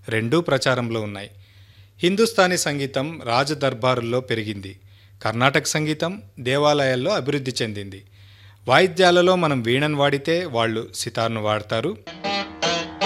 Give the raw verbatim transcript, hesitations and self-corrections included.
రెండూ ప్రచారంలో ఉన్నాయి. హిందుస్థానీ సంగీతం రాజదర్బారుల్లో పెరిగింది. కర్ణాటక సంగీతం దేవాలయాల్లో అభివృద్ధి చెందింది. వాయిద్యాలలో మనం వీణను వాడితే వాళ్ళు సితార్ను వాడతారు.